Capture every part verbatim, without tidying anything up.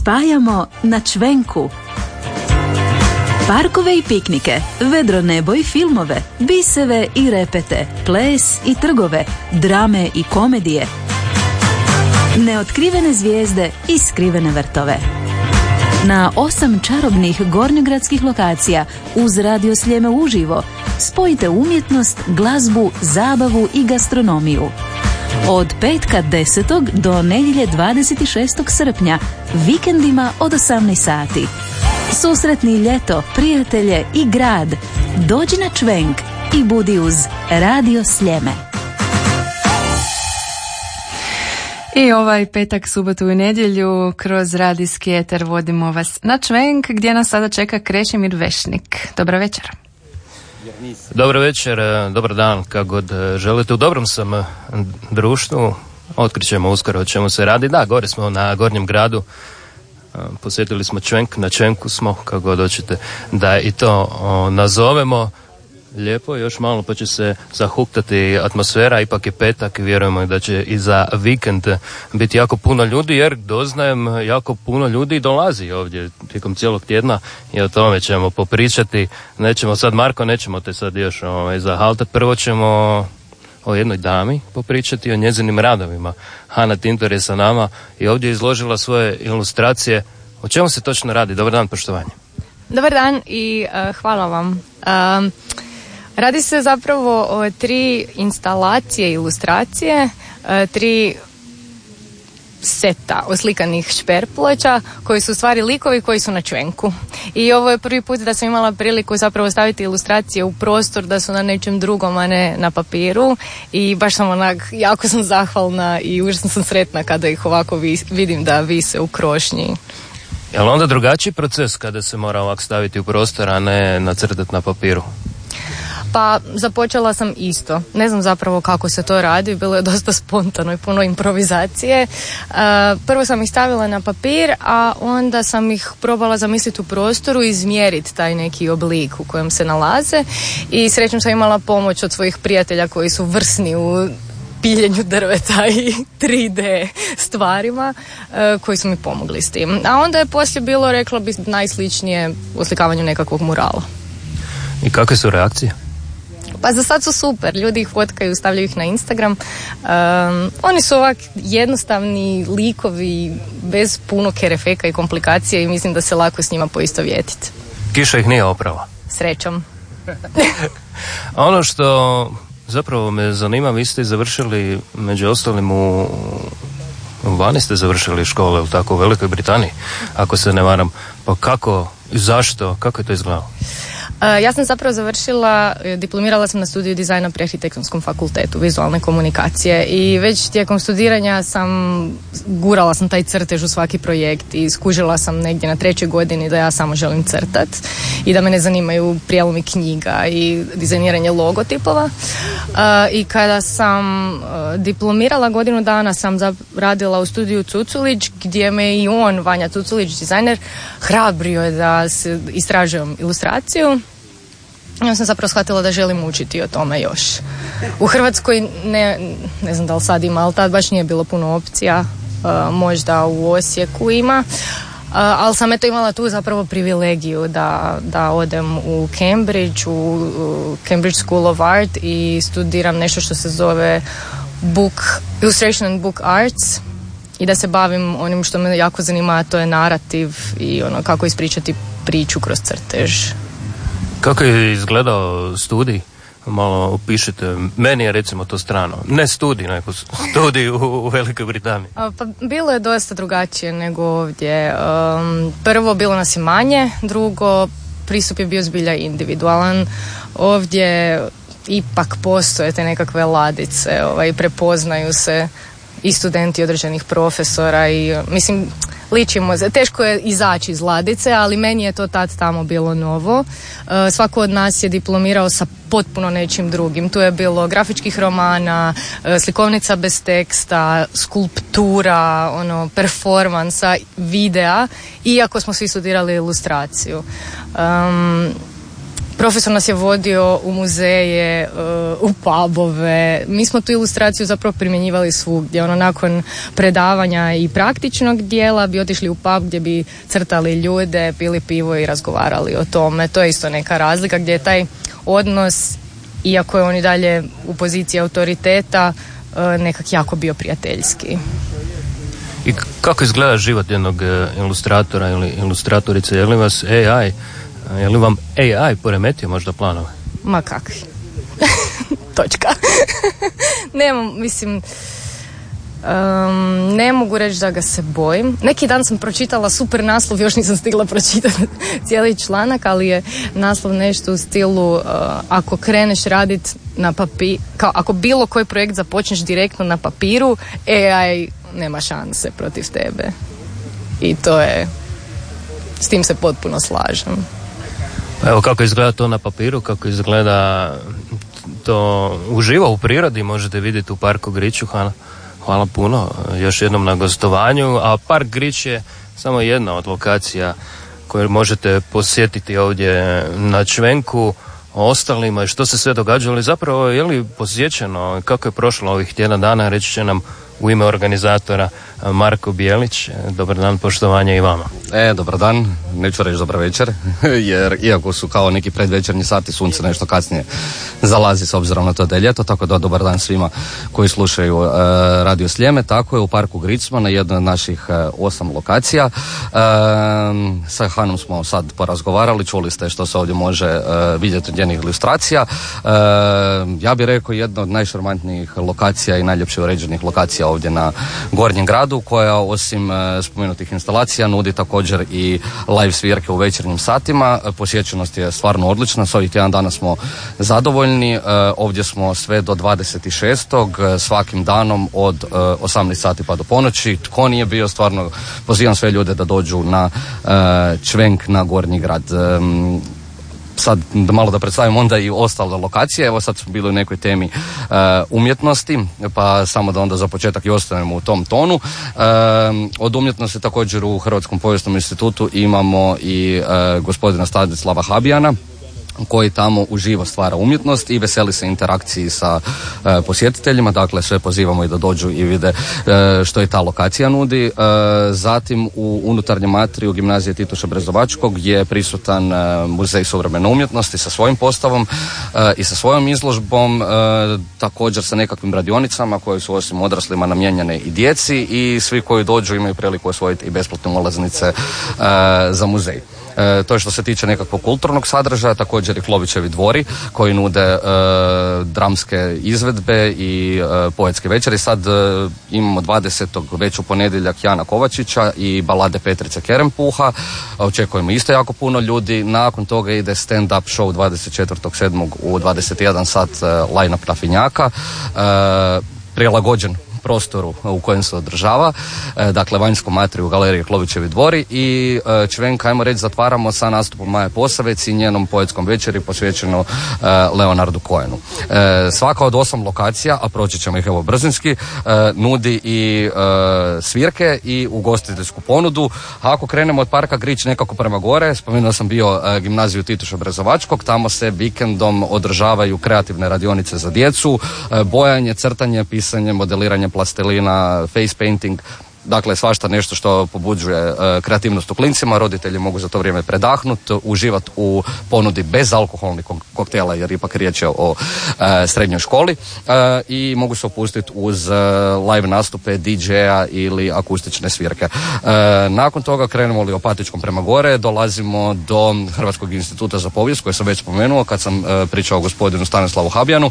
spajamo na čvenku. Parkove i piknike, vedro nebo i filmove, biseve i repete, ples i trgove, drame i komedije, neotkrivene zvijezde i skrivene vrtove. Na osam čarobnih gornjogradskih lokacija uz Radio Sljeme uživo spojite umjetnost, glazbu, zabavu i gastronomiju. Od petka desetog do nedjelje dvadeset šestog srpnja, vikendima od osamnaest sati. Susretni ljeto, prijatelje i grad. Dođi na čvenk i budi uz Radio Sljeme. I ovaj petak, subotu i nedjelju kroz radijski eter vodimo vas na čvenk gdje nas sada čeka Krešimir Vešnik. Dobar večer. Dobar večer, dobar dan, kako god želite. U dobrom sam društvu. Otkrićemo uskoro o čemu se radi. Da, gore smo na Gornjem gradu. Posjetili smo čvenk, na čvenku smo, kako god hoćete da i to o, nazovemo. Lijepo, još malo pa će se zahuktati atmosfera, ipak je petak, vjerujemo da će i za vikend biti jako puno ljudi, jer doznajem jako puno ljudi dolazi ovdje tijekom cijelog tjedna i o tome ćemo popričati. Nećemo sad, Marko, nećemo te sad još ovaj, zahaltati, prvo ćemo o jednoj dami popričati, o njezinim radovima. Hana Tintor je sa nama i ovdje izložila svoje ilustracije. O čemu se točno radi? Dobar dan, poštovanje. Dobar dan i uh, hvala vam. Um, Radi se zapravo o tri instalacije, ilustracije, uh, tri seta oslikanih šperploča koji su u stvari likovi koji su na čvenku. I ovo je prvi put da sam imala priliku zapravo staviti ilustracije u prostor, da su na nečem drugom, a ne na papiru. I baš sam onak, jako sam zahvalna i užasno sam sretna kada ih ovako vis, vidim da vise u krošnji. Je li onda drugačiji proces kada se mora ovako staviti u prostor, a ne nacrtati na papiru? Pa započela sam isto. Ne znam zapravo kako se to radi, bilo je dosta spontano i puno improvizacije. Uh, prvo sam ih stavila na papir, a onda sam ih probala zamisliti u prostoru i izmjeriti taj neki oblik u kojem se nalaze. I srećom sam imala pomoć od svojih prijatelja koji su vrsni u piljenju drveta i tri D stvarima uh, koji su mi pomogli s tim. A onda je poslije bilo, rekla bi, najsličnije oslikavanju nekakvog murala. I kakve su reakcije? Pa za sad su super, ljudi ih fotkaju, stavljaju ih na Instagram. Um, oni su ovak jednostavni likovi, bez puno kerefeka i komplikacije i mislim da se lako s njima poistovjetiti. Kiša ih nije oprala. Srećom. Ono što zapravo me zanima, vi ste završili među ostalim u vani ste završili škole, u tako u Velikoj Britaniji, ako se ne varam. Pa kako, zašto, kako je to izgledalo? Uh, ja sam zapravo završila, diplomirala sam na studiju dizajna pri Arhitektonskom fakultetu vizualne komunikacije i već tijekom studiranja sam gurala sam taj crtež u svaki projekt i skužila sam negdje na trećoj godini da ja samo želim crtat i da me ne zanimaju prijelomi knjiga i dizajniranje logotipova. Uh, i kada sam uh, diplomirala, godinu dana sam radila u studiju Cuculić, gdje me i on, Vanja Cuculić, dizajner, hrabrio da se istražujem ilustraciju. Ja sam zapravo shvatila da želim učiti o tome još. U Hrvatskoj ne, ne znam da li sad ima, ali tad baš nije bilo puno opcija. Uh, možda u Osijeku ima. Uh, ali sam eto imala tu zapravo privilegiju da, da odem u Cambridge, u, u Cambridge School of Art i studiram nešto što se zove book, Illustration and Book Arts i da se bavim onim što me jako zanima, a to je narativ i ono kako ispričati priču kroz crtež. Kako je izgledao studij? Malo opišite. Meni je recimo to strano. Ne studij, nego studij u, u Velikoj Britaniji. Pa bilo je dosta drugačije nego ovdje. Um, prvo, bilo nas je manje. Drugo, pristup je bio zbilja individualan. Ovdje ipak postoje te nekakve ladice, ovaj, prepoznaju se i studenti određenih profesora i mislim, ličimo, teško je izaći iz ladice, ali meni je to tad tamo bilo novo. E, svako od nas je diplomirao sa potpuno nečim drugim. Tu je bilo grafičkih romana, e, slikovnica bez teksta, skulptura, ono, performansa, videa, iako smo svi studirali ilustraciju. Um, profesor nas je vodio u muzeje, u pubove. Mi smo tu ilustraciju zapravo primjenjivali svugdje. Ono, nakon predavanja i praktičnog dijela bi otišli u pub gdje bi crtali ljude, pili pivo i razgovarali o tome. To je isto neka razlika gdje je taj odnos, iako je on i dalje u poziciji autoriteta, nekak jako bio prijateljski. I kako izgleda život jednog ilustratora ili ilustratorice? Je li vas A I, je li vam A I poremetio možda planove? Ma kakvi. Točka. Nemam, mislim, um, ne mogu reći da ga se bojim. Neki dan sam pročitala super naslov, još nisam stigla pročitati cijeli članak, ali je naslov nešto u stilu uh, ako kreneš raditi na papiru, kao ako bilo koji projekt započneš direktno na papiru, A I nema šanse protiv tebe. I to je, s tim se potpuno slažem. Pa evo kako izgleda to na papiru, kako izgleda to uživo u prirodi, možete vidjeti u Parku Griču. Hvala, hvala puno još jednom na gostovanju, a Park Grič je samo jedna od lokacija koje možete posjetiti ovdje na Čvenku. O ostalima i što se sve događalo, ali zapravo je li posjećeno, kako je prošlo ovih tjedan dana, reći će nam u ime organizatora Marko Bijelić. Dobar dan, poštovanje i vama. E, dobar dan, neću reći dobar večer, jer iako su kao neki predvečernji sati, sunce nešto kasnije zalazi s obzirom na to da je ljeto, tako da dobar dan svima koji slušaju e, Radio Sljeme. Tako je, u Parku Gricma na jednoj od naših e, osam lokacija. E, sa Hanom smo sad porazgovarali, čuli ste što se ovdje može e, vidjeti od njenih ilustracija. E, ja bih rekao jedna od najšarmantnijih lokacija i najljepše uređenih lokacija ovdje na Gornjem gradu, koja osim e, spomenutih instalacija nudi također i live svirke u večernjim satima. Posjećenost je stvarno odlična, s ovih tjedan dana smo zadovoljni. E, ovdje smo sve do dvadeset šestog svakim danom od e, osamnaest sati pa do ponoći. Tko nije bio, stvarno pozivam sve ljude da dođu na e, Čvenk na Gornji grad. E, sad da malo da predstavim onda i ostale lokacije. Evo sad smo bili u nekoj temi uh, umjetnosti, pa samo da onda za početak i ostanemo u tom tonu. Uh, od umjetnosti također u Hrvatskom povijesnom institutu imamo i uh, gospodina Stanislava Habijana, koji tamo uživo stvara umjetnost i veseli se interakciji sa e, posjetiteljima, dakle sve pozivamo i da dođu i vide e, što i ta lokacija nudi. E, zatim u unutarnjem atriju Gimnazije Tituša Brezovačkog je prisutan e, muzej suvremene umjetnosti sa svojim postavom e, i sa svojom izložbom, e, također sa nekakvim radionicama koje su osim odraslima namijenjene i djeci, i svi koji dođu imaju priliku osvojiti i besplatne ulaznice e, za muzej. E, to je što se tiče nekakvog kulturnog sadržaja, također i Klovićevi dvori koji nude e, dramske izvedbe i e, poetske večeri. Sad e, imamo dvadesetog već u ponedjeljak Jana Kovačića i balade Petrice Kerempuha. Očekujemo isto jako puno ljudi. Nakon toga ide stand-up show dvadeset četvrtog sedmog u dvadeset jedan sat, e, line-up Rafinjaka, e, prilagođen prostoru u kojem se održava, e, dakle vanjskom atriju galerije Klovićevi dvori, i e, Čvenk, ajmo reći, zatvaramo sa nastupom Maje Posavec i njenom poetskom večeri posvećeno e, Leonardu Cohenu. E, svaka od osam lokacija, a proći ćemo ih evo brzinski, e, nudi i e, svirke i ugostiteljsku ponudu. A ako krenemo od Parka Grič nekako prema gore, spomenuo sam bio e, Gimnaziju Tituša Brezovačkog, tamo se vikendom održavaju kreativne radionice za djecu, e, bojanje, crtanje, pisanje, modeliranje plastelina, face painting, dakle svašta nešto što pobuđuje e, kreativnost u klincima. Roditelji mogu za to vrijeme predahnuti, uživati u ponudi bez alkoholnih koktela, jer ipak riječ je o e, srednjoj školi, e, i mogu se opustiti uz e, live nastupe D J-a ili akustične svirke. E, nakon toga krenemo li Opatičkom prema gore, dolazimo do Hrvatskog instituta za povijest koje sam već spomenuo kad sam e, pričao o gospodinu Stanislavu Habijanu.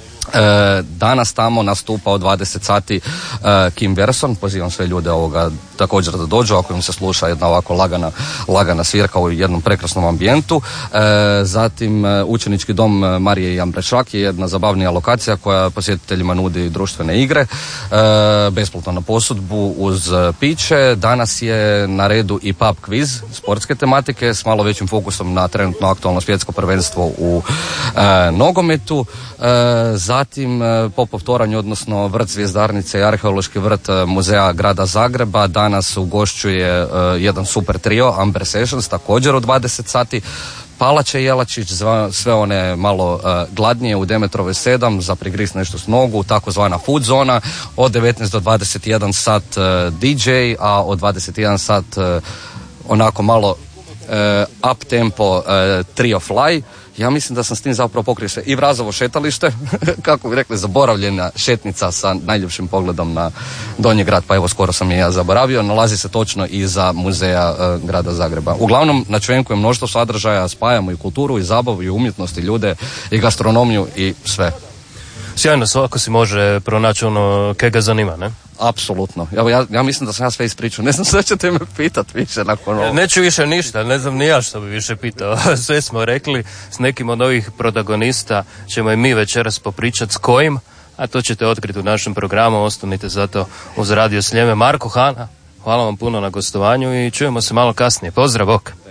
E, danas tamo nastupa od dvadeset sati e, Kim Verson. Pozivam sve ljude ovoga također da dođu ako im se sluša jedna ovako lagana, lagana svirka u jednom prekrasnom ambijentu. E, zatim e, učenički dom Marije i Ambrešak je jedna zabavnija lokacija koja posjetiteljima nudi društvene igre, e, besplatno na posudbu uz piće. Danas je na redu i pub quiz sportske tematike s malo većim fokusom na trenutno aktualno svjetsko prvenstvo u e, nogometu. E, Zatim po povtoranju, odnosno vrt Zvjezdarnice i arheološki vrt muzeja grada Zagreba danas ugošćuje uh, jedan super trio Amber Sessions također u dvadeset sati. Palače Jelačić, sve one malo uh, gladnije u Demetrovoj sedam za prigris nešto s nogu, takozvana food zona, od devetnaest do dvadeset jedan sat uh, D J, a od dvadeset jedan sat uh, onako malo uh, up tempo uh, trio fly. Ja mislim da sam s tim zapravo pokrio sve. I Vrazovo šetalište, kako bi rekli, zaboravljena šetnica sa najljepšim pogledom na Donji grad, pa evo skoro sam je ja zaboravio, nalazi se točno iza muzeja uh, grada Zagreba. Uglavnom, na Čvenku je mnoštvo sadržaja, spajamo i kulturu, i zabavu, i umjetnost, i ljude, i gastronomiju, i sve. Sjajno, svako si može pronaći ono kaj ga zanima, ne? Apsolutno. Evo, ja, ja mislim da sam ja sve ispričao. Ne znam što ćete me pitat više nakon ovo. Neću više ništa, ne znam ni ja što bi više pitao. Sve smo rekli, s nekim od ovih protagonista ćemo i mi večeras popričati, s kojim, a to ćete otkriti u našem programu. Ostanite zato uz Radio Sljeme. Marko, Hana, hvala vam puno na gostovanju i čujemo se malo kasnije. Pozdrav, bok!